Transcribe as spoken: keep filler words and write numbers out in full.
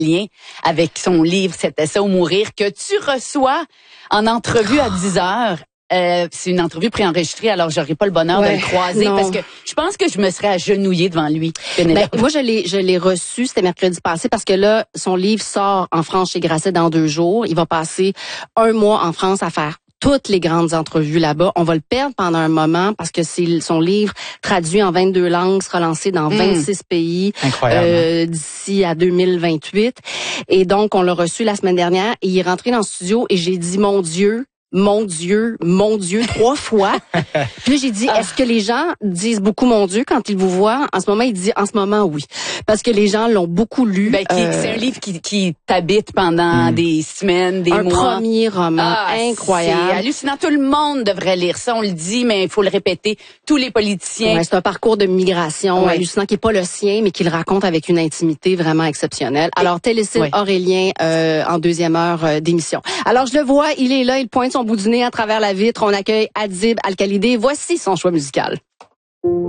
lien avec son livre C'était ça ou mourir, que tu reçois en entrevue à dix heures. Euh, c'est une entrevue préenregistrée, alors j'aurais pas le bonheur ouais, de le croiser non. parce que je pense que je me serais agenouillée devant lui. Ben, moi, je l'ai, je l'ai reçu, c'était mercredi passé, parce que là, son livre sort en France chez Grasset dans deux jours. Il va passer un mois en France à faire toutes les grandes entrevues là-bas. On va le perdre pendant un moment parce que c'est son livre traduit en vingt-deux langues, sera lancé dans vingt-six mmh. pays euh, d'ici à deux mille vingt-huit. Et donc, on l'a reçu la semaine dernière et il est rentré dans le studio et j'ai dit, mon Dieu, mon Dieu, mon Dieu, trois fois. Puis là, j'ai dit, est-ce que les gens disent beaucoup mon Dieu quand ils vous voient? En ce moment, il dit, en ce moment, oui. Parce que les gens l'ont beaucoup lu. Ben, qui, euh, c'est un livre qui, qui t'habite pendant mm. des semaines, des un mois. Un premier roman ah, incroyable. C'est hallucinant. Tout le monde devrait lire ça. On le dit, mais il faut le répéter. Tous les politiciens. Ouais, c'est un parcours de migration ouais. hallucinant qui est pas le sien, mais qu'il raconte avec une intimité vraiment exceptionnelle. Alors, Télécile ouais. Aurélien euh, en deuxième heure euh, d'émission. Alors, je le vois, il est là, il pointe son bout du nez à travers la vitre. On accueille Adib Al-Khalidé. Voici son choix musical.